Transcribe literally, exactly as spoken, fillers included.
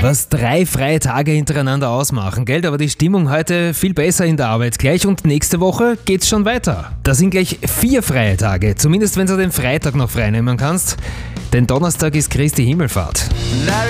Was drei freie Tage hintereinander ausmachen, gell? Aber die Stimmung heute viel besser in der Arbeit gleich und nächste Woche geht's schon weiter. Da sind gleich vier freie Tage, zumindest wenn du den Freitag noch frei nehmen kannst, denn Donnerstag ist Christi Himmelfahrt.